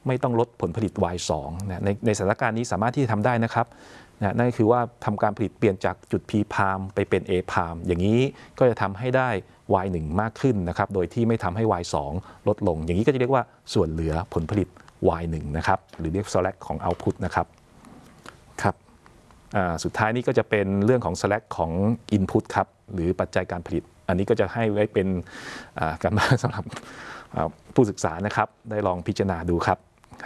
ไม่ต้องลดผลผลิต Y2 นะในสถานการณ์นี้สามารถที่จะทำได้นะครับนะนั่นก็คือว่าทำการผลิตเปลี่ยนจากจุด P palm ไปเป็น A palm อย่างนี้ก็จะทำให้ได้ Y1 มากขึ้นนะครับโดยที่ไม่ทำให้ Y2 ลดลงอย่างนี้ก็จะเรียกว่าส่วนเหลือผลผลิต Y1 นะครับหรือเรียก slack ของ output นะครับครับสุดท้ายนี้ก็จะเป็นเรื่องของ slack ของ input ครับหรือปัจจัยการผลิตอันนี้ก็จะให้ไว้เป็นการบ้านสำหรับผู้ศึกษานะครับได้ลองพิจารณาดูครับ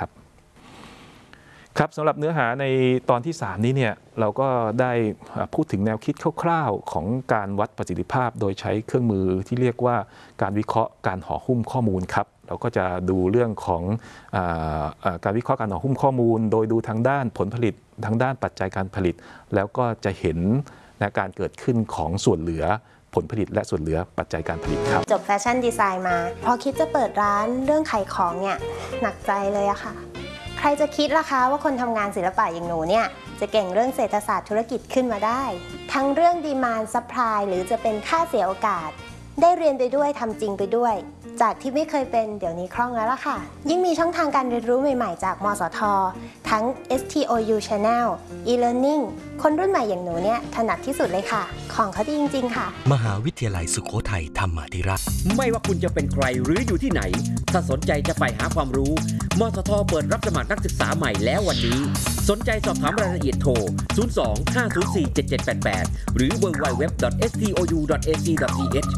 ครับสำหรับเนื้อหาในตอนที่3นี้เนี่ยเราก็ได้พูดถึงแนวคิดคร่าวๆของการวัดประสิทธิภาพโดยใช้เครื่องมือที่เรียกว่าการวิเคราะห์การห่อหุ้มข้อมูลครับเราก็จะดูเรื่องของการวิเคราะห์การห่อหุ้มข้อมูลโดยดูทางด้านผลผลิตทางด้านปัจจัยการผลิตแล้วก็จะเห็นการเกิดขึ้นของส่วนเหลือผลผลิตและส่วนเหลือปัจจัยการผลิตครับจบแฟชั่นดีไซน์มาพอคิดจะเปิดร้านเรื่องขายของเนี่ยหนักใจเลยอะค่ะใครจะคิดล่ะคะว่าคนทำงานศิลปะอย่างหนูเนี่ยจะเก่งเรื่องเศรษฐศาสตร์ธุรกิจขึ้นมาได้ทั้งเรื่อง Demand Supply หรือจะเป็นค่าเสียโอกาสได้เรียนไปด้วยทำจริงไปด้วยจากที่ไม่เคยเป็นเดี๋ยวนี้คล่องแล้วล่ะค่ะยิ่งมีช่องทางการเรียนรู้ใหม่ๆจากมสท.ทั้ง STOU Channel e-learning คนรุ่นใหม่อย่างหนูเนี่ยถนัดที่สุดเลยค่ะของเขาดีจริงๆค่ะมหาวิทยาลัยสุโขทัยธรรมาธิราชไม่ว่าคุณจะเป็นใครหรืออยู่ที่ไหนถ้าสนใจจะไปหาความรู้มสท.เปิดรับสมัครนักศึกษาใหม่แล้ววันนี้สนใจสอบถามรายละเอียดโทร 02-504-7788 หรือ www.stou.ac.th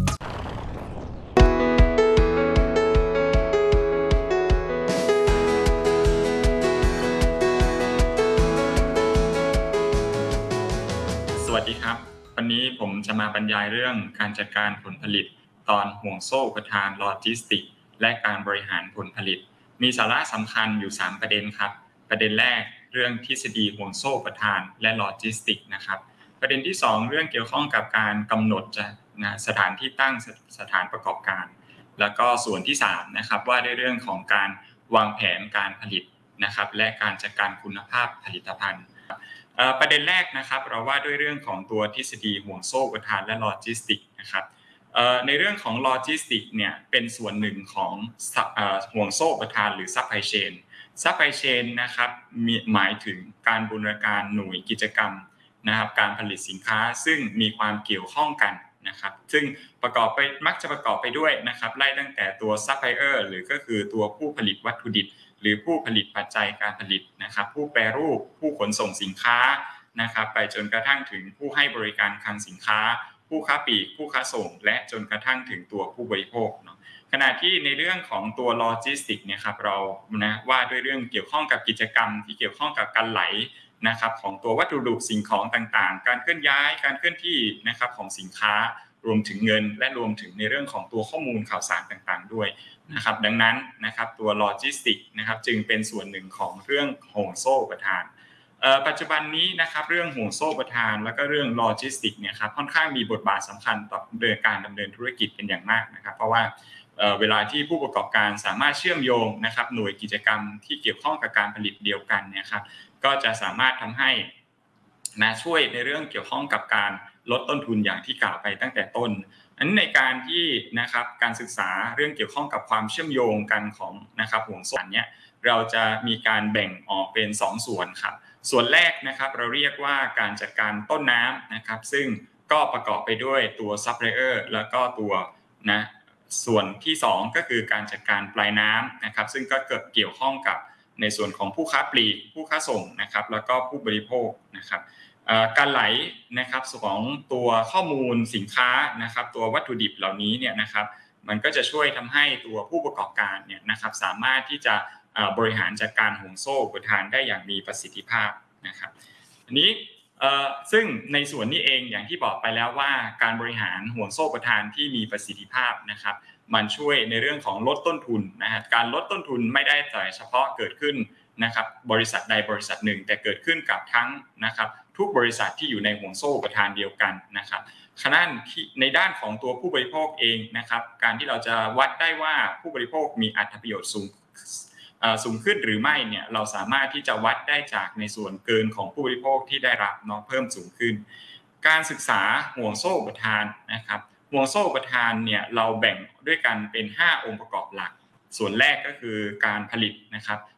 สวัสดีครับวันนี้ผมจะมาบรรยายเรื่องการจัดการผลผลิตตอนห่วงโซ่อุปทานโลจิสติกและการบริหารผลผลิตมีสาระสำคัญอยู่3ประเด็นครับประเด็นแรกเรื่องทฤษฎีห่วงโซ่อุปทานและโลจิสติกนะครับประเด็นที่2เรื่องเกี่ยวข้องกับการกำหนดสถานที่ตั้งสถานประกอบการแล้วก็ส่วนที่3นะครับว่าด้วยเรื่องของการวางแผนการผลิตนะครับและการจัดการคุณภาพผลิตภัณฑ์ประเด็นแรกนะครับเราว่าด้วยเรื่องของตัวทฤษฎีห่วงโซ่อุปทานและโลจิสติกนะครับในเรื่องของโลจิสติกเนี่ยเป็นส่วนหนึ่งของห่วงโซ่อุปทานหรือซัพพลายเชนซัพพลายเชนนะครับหมายถึงการบูรณาการหน่วยกิจกรรมนะครับการผลิตสินค้าซึ่งมีความเกี่ยวข้องกันนะครับซึ่งมักจะประกอบไปด้วยนะครับไล่ตั้งแต่ตัวซัพพลายเออร์หรือก็คือตัวผู้ผลิตวัตถุดิบหรือผู้ผลิตปัจจัยการผลิตนะครับผู้แปรรูปผู้ขนส่งสินค้านะครับไปจนกระทั่งถึงผู้ให้บริการคลังสินค้าผู้ค้าปลีกผู้ค้าส่งและจนกระทั่งถึงตัวผู้บริโภคเนาะขณะที่ในเรื่องของตัวโลจิสติกเนี่ยครับเราว่าด้วยเรื่องเกี่ยวข้องกับกิจกรรมที่เกี่ยวข้องกับการไหลนะครับของตัววัตถุดิบสิ่งของต่างๆการเคลื่อนย้ายการเคลื่อนที่นะครับของสินค้ารวมถึงเงินและรวมถึงในเรื่องของตัวข้อมูลข่าวสารต่างๆด้วยนะครับดังนั้นนะครับตัวโลจิสติกนะครับจึงเป็นส่วนหนึ่งของเรื่องห่วงโซ่อุปทานปัจจุบันนี้นะครับเรื่องห่วงโซ่อุปทานแล้วก็เรื่องโลจิสติกเนี่ยครับค่อนข้างมีบทบาทสำคัญต่อการดำเนินธุรกิจเป็นอย่างมากนะครับเพราะว่าเวลาที่ผู้ประกอบการสามารถเชื่อมโยงนะครับหน่วยกิจกรรมที่เกี่ยวข้องกับการผลิตเดียวกันเนี่ยครับก็จะสามารถทำให้ช่วยในเรื่องเกี่ยวข้องกับการลดต้นทุนอย่างที่กล่าวไปตั้งแต่ต้นอันนี้ในการที่นะครับการศึกษาเรื่องเกี่ยวข้องกับความเชื่อมโยงกันของนะครับห่วงโซ่เนี่ยเราจะมีการแบ่งออกเป็น2ส่วนครับส่วนแรกนะครับเราเรียกว่าการจัดการต้นน้ำนะครับซึ่งก็ประกอบไปด้วยตัวซัพพลายเออร์แล้วก็ตัวส่วนที่2ก็คือการจัดการปลายน้ำนะครับซึ่งก็เกี่ยวข้องกับในส่วนของผู้ค้าปลีกผู้ค้าส่งนะครับแล้วก็ผู้บริโภคนะครับการไหลนะครับของตัวข้อมูลสินค้านะครับตัววัตถุดิบเหล่านี้เนี่ยนะครับมันก็จะช่วยทำให้ตัวผู้ประกอบการเนี่ยนะครับสามารถที่จะบริหารจัดการห่วงโซ่อุปทานได้อย่างมีประสิทธิภาพนะครับอันนี้ซึ่งในส่วนนี้เองอย่างที่บอกไปแล้วว่าการบริหารห่วงโซ่อุปทานที่มีประสิทธิภาพนะครับมันช่วยในเรื่องของลดต้นทุนนะฮะการลดต้นทุนไม่ได้แต่เฉพาะเกิดขึ้นนะครับบริษัทใดบริษัทหนึ่งแต่เกิดขึ้นกับทั้งนะครับทุกบริษัทที่อยู่ในห่วงโซ่อุปทานเดียวกันนะครับฉะนั้นในด้านของตัวผู้บริโภคเองนะครับการที่เราจะวัดได้ว่าผู้บริโภคมีอรรถประโยชน์สูงขึ้นหรือไม่เนี่ยเราสามารถที่จะวัดได้จากในส่วนเกินของผู้บริโภคที่ได้รับเนาะเพิ่มสูงขึ้นการศึกษาห่วงโซ่อุปทานนะครับห่วงโซ่อุปทานเนี่ยเราแบ่งด้วยกันเป็น5องค์ประกอบหลักส่วนแรกก็คือการผลิตนะครับ